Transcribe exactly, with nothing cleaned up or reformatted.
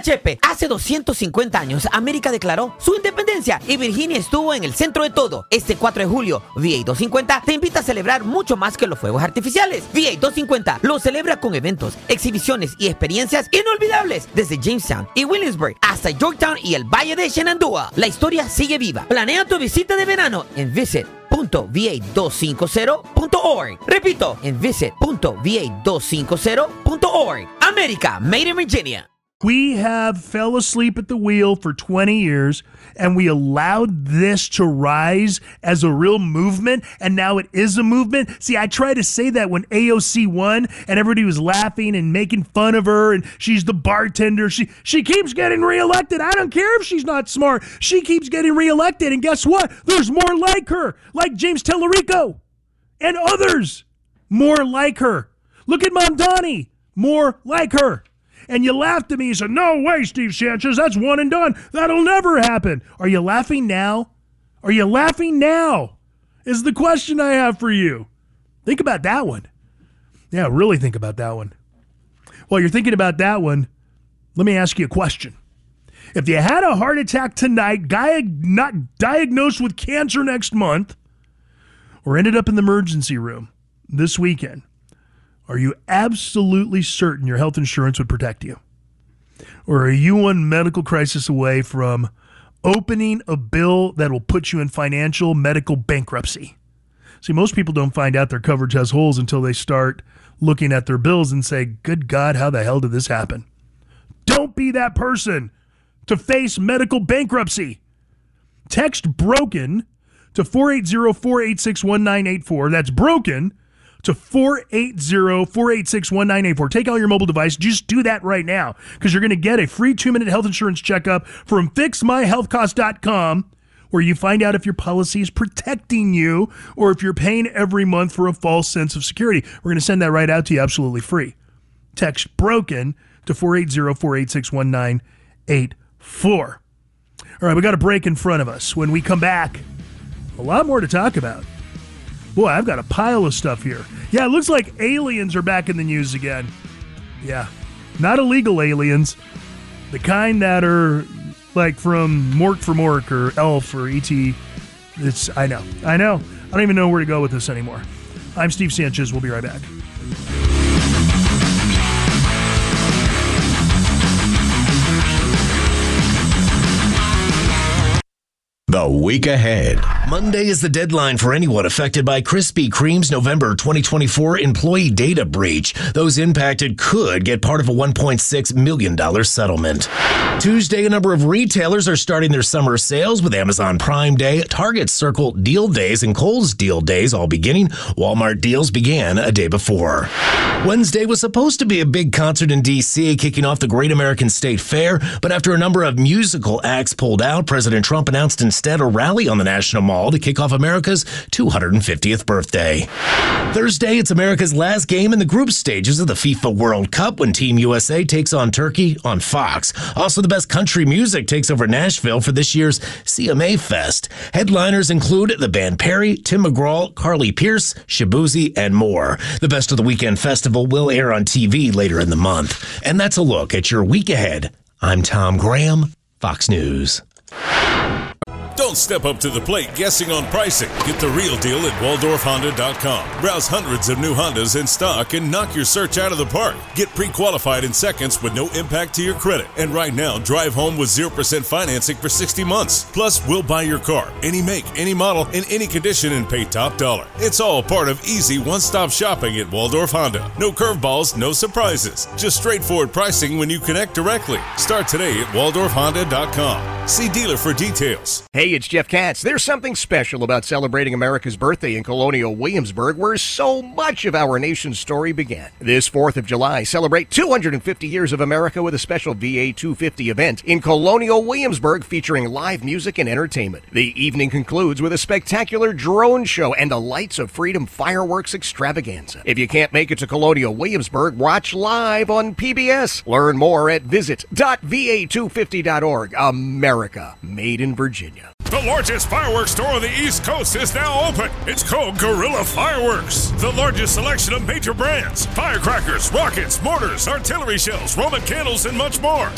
Chepe, hace doscientos cincuenta años América declaró su independencia y Virginia estuvo en el centro de todo. Este cuatro de julio, V A doscientos cincuenta te invita a celebrar mucho más que los fuegos artificiales. V A doscientos cincuenta lo celebra con eventos, exhibiciones y experiencias inolvidables desde Jamestown y Williamsburg hasta Yorktown y el Valle de Shenandoah. La historia sigue viva. Planea tu visita de verano en visit punto v a doscientos cincuenta punto org. Repito, en visit punto v a doscientos cincuenta punto org. America, made in Virginia. We have fell asleep at the wheel for twenty years, and we allowed this to rise as a real movement, and now it is a movement. See, I tried to say that when A O C won, and everybody was laughing and making fun of her, and she's the bartender. She she keeps getting reelected. I don't care if she's not smart. She keeps getting reelected, and guess what? There's more like her, like James Tellerico, and others more like her. Look at Mamdani, more like her. And you laughed at me. You said, no way, Steve Sanchez. That's one and done. That'll never happen. Are you laughing now? Are you laughing now? Is the question I have for you. Think about that one. Yeah, really think about that one. While you're thinking about that one, let me ask you a question. If you had a heart attack tonight, guy not diagnosed with cancer next month, or ended up in the emergency room this weekend, are you absolutely certain your health insurance would protect you? Or are you one medical crisis away from opening a bill that will put you in financial medical bankruptcy? See, most people don't find out their coverage has holes until they start looking at their bills and say, good God, how the hell did this happen? Don't be that person to face medical bankruptcy. Text BROKEN to four eight zero, four eight six, one nine eight four. That's BROKEN to four eight zero, four eight six, one nine eight four. Take out your mobile device. Just do that right now because you're going to get a free two-minute health insurance checkup from fix my health cost dot com where you find out if your policy is protecting you or if you're paying every month for a false sense of security. We're going to send that right out to you absolutely free. Text BROKEN to four eight zero, four eight six, one nine eight four. All right, we got a break in front of us. When we come back, a lot more to talk about. Boy, I've got a pile of stuff here. Yeah, it looks like aliens are back in the news again. Yeah, not illegal aliens. The kind that are like from Mork for Mork or Elf or E T. It's, I know, I know. I don't even know where to go with this anymore. I'm Steve Sanchez. We'll be right back. The week ahead. Monday is the deadline for anyone affected by Krispy Kreme's November twenty twenty-four employee data breach. Those impacted could get part of a one point six million dollars settlement. Tuesday, a number of retailers are starting their summer sales with Amazon Prime Day, Target Circle Deal Days, and Kohl's Deal Days all beginning. Walmart deals began a day before. Wednesday was supposed to be a big concert in D C, kicking off the Great American State Fair, but after a number of musical acts pulled out, President Trump announced instead a rally on the National Mall to kick off America's two hundred fiftieth birthday. Thursday, it's America's last game in the group stages of the FIFA World Cup when Team U S A takes on Turkey on Fox. Also, the best country music takes over Nashville for this year's C M A Fest. Headliners include the band Perry, Tim McGraw, Carly Pearce, Shabuzi, and more. The Best of the Weekend Festival will air on T V later in the month. And that's a look at your week ahead. I'm Tom Graham, Fox News. Don't step up to the plate guessing on pricing. Get the real deal at Waldorf Honda dot com. Browse hundreds of new Hondas in stock and knock your search out of the park. Get pre-qualified in seconds with no impact to your credit. And right now, drive home with zero percent financing for sixty months. Plus, we'll buy your car, any make, any model, in any condition and pay top dollar. It's all part of easy one-stop shopping at Waldorf Honda. No curveballs, no surprises. Just straightforward pricing when you connect directly. Start today at Waldorf Honda dot com. See dealer for details. Hey, it's Jeff Katz. There's something special about celebrating America's birthday in Colonial Williamsburg, where so much of our nation's story began. This fourth of July, celebrate two hundred fifty years of America with a special V A two fifty event in Colonial Williamsburg featuring live music and entertainment. The evening concludes with a spectacular drone show and a Lights of Freedom fireworks extravaganza. If you can't make it to Colonial Williamsburg, watch live on P B S. Learn more at visit dot v a two fifty dot org. America, made in Virginia. The largest fireworks store on the East Coast is now open. It's called Guerrilla Fireworks. The largest selection of major brands, firecrackers, rockets, mortars, artillery shells, Roman candles, and much more.